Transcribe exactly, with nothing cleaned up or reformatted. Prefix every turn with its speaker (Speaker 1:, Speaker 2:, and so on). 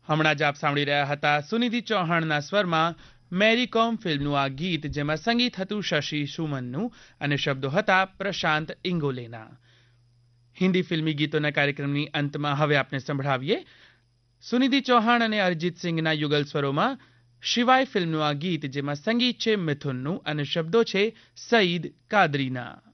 Speaker 1: હમણાં જ આપ સાંભળી રહ્યા હતા સુનિધિ ચૌહાણના સ્વરમાં મેરી કોમ ફિલ્મનું આ ગીત, જેમાં સંગીત હતું શશી સુમનનું અને શબ્દો હતા પ્રશાંત ઇંગોલેના. હિન્દી ફિલ્મી ગીતોના કાર્યક્રમની અંતમાં હવે આપને સંભળાવીએ સુનિધિ ચૌહાણ અને અરિજીત સિંઘના યુગલ સ્વરોમાં શિવાય ફિલ્મનું આ ગીત, જેમાં સંગીત છે મિથુનનું અને શબ્દો છે સઈદ કાદરીના.